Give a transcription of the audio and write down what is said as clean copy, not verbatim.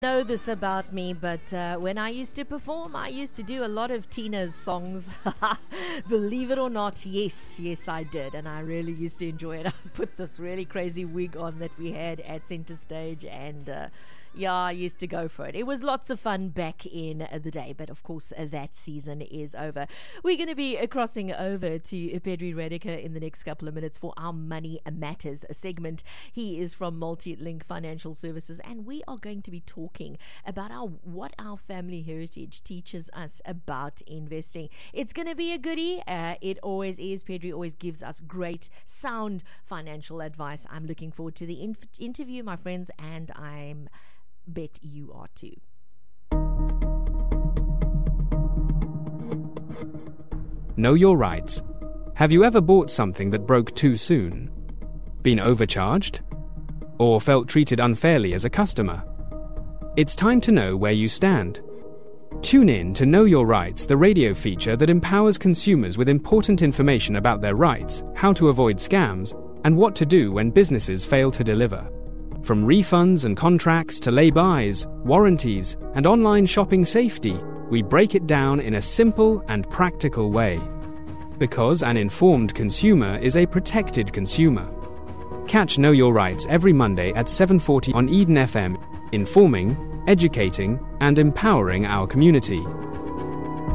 Know this about me, but when I used to perform, I used to do a lot of Tina's songs. Believe it or not, yes, I did, and I really used to enjoy it. I put this really crazy wig on that we had at Center Stage, and I used to go for it. It was lots of fun back in the day, but of course that season is over. We're going to be crossing over to Pedri Radica in the next couple of minutes for our Money Matters segment. He is from Multi-Link Financial Services, and we are going to be talking about what our family heritage teaches us about investing. It's going to be a goodie. It always is. Pedri always gives us great, sound financial advice. I'm looking forward to the interview, my friends, and I'm bet you are too. Know your rights. Have you ever bought something that broke too soon? Been overcharged? Or felt treated unfairly as a customer? It's time to know where you stand. Tune in to Know Your Rights, the radio feature that empowers consumers with important information about their rights, how to avoid scams, and what to do when businesses fail to deliver. From refunds and contracts to lay-bys, warranties, and online shopping safety, we break it down in a simple and practical way. Because an informed consumer is a protected consumer. Catch Know Your Rights every Monday at 7:40 on Eden FM, informing, educating, and empowering our community.